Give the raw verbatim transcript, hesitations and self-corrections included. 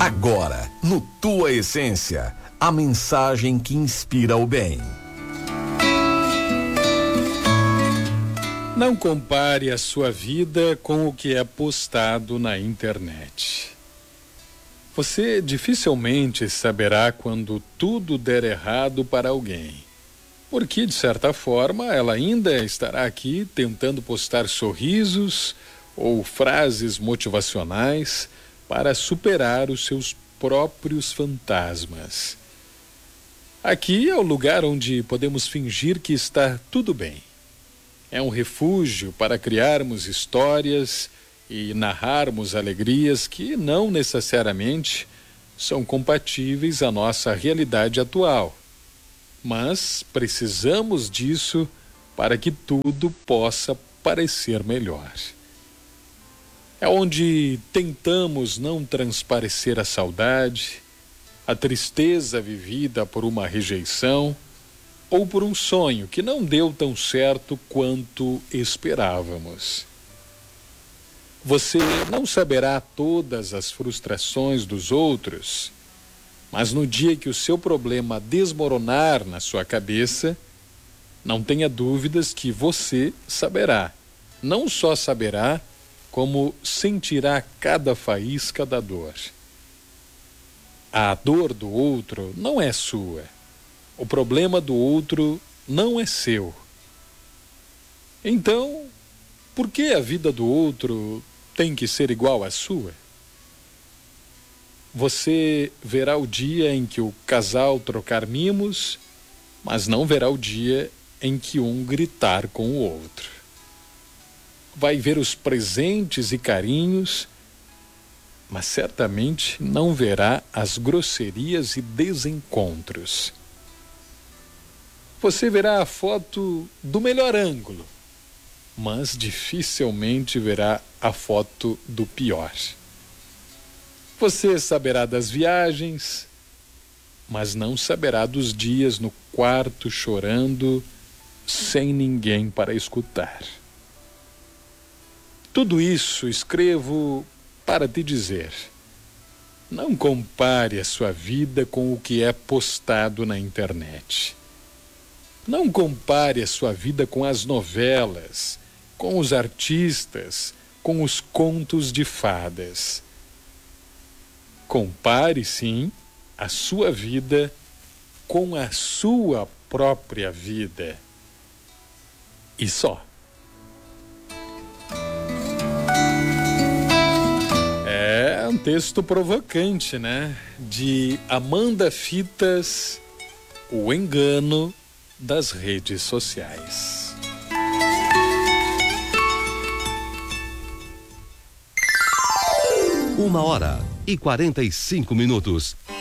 Agora, no Tua Essência, a mensagem que inspira o bem. Não compare a sua vida com o que é postado na internet. Você dificilmente saberá quando tudo der errado para alguém, porque, de certa forma, ela ainda estará aqui tentando postar sorrisos ou frases motivacionais para superar os seus próprios fantasmas. Aqui é o lugar onde podemos fingir que está tudo bem. É um refúgio para criarmos histórias e narrarmos alegrias que não necessariamente são compatíveis à nossa realidade atual. Mas precisamos disso para que tudo possa parecer melhor. É onde tentamos não transparecer a saudade, a tristeza vivida por uma rejeição ou por um sonho que não deu tão certo quanto esperávamos. Você não saberá todas as frustrações dos outros, mas no dia que o seu problema desmoronar na sua cabeça, não tenha dúvidas que você saberá. Não só saberá, como sentirá cada faísca da dor. A dor do outro não é sua. O problema do outro não é seu. Então, por que a vida do outro tem que ser igual à sua? Você verá o dia em que o casal trocar mimos, mas não verá o dia em que um gritar com o outro. Vai ver os presentes e carinhos, mas certamente não verá as grosserias e desencontros. Você verá a foto do melhor ângulo, mas dificilmente verá a foto do pior. Você saberá das viagens, mas não saberá dos dias no quarto chorando, sem ninguém para escutar. Tudo isso escrevo para te dizer: não compare a sua vida com o que é postado na internet. Não compare a sua vida com as novelas, com os artistas, com os contos de fadas. Compare, sim, a sua vida com a sua própria vida. E só. É um texto provocante, né? De Amanda Fitas, O Engano das Redes Sociais. Uma hora e quarenta e cinco minutos.